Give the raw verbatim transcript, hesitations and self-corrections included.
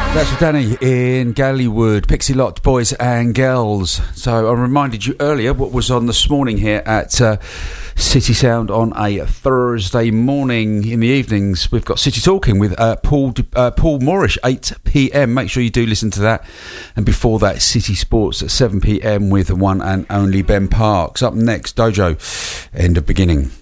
That's for Danny in Gallywood, Pixie Lot, boys and girls. So I reminded you earlier what was on this morning here at uh, City Sound on a Thursday morning. In the evenings, we've got City Talking with uh, Paul uh, Paul Moorish, eight p.m. Make sure you do listen to that. And before that, City Sports at seven p.m. with the one and only Ben Parks. Up next, Dojo, End of Beginning.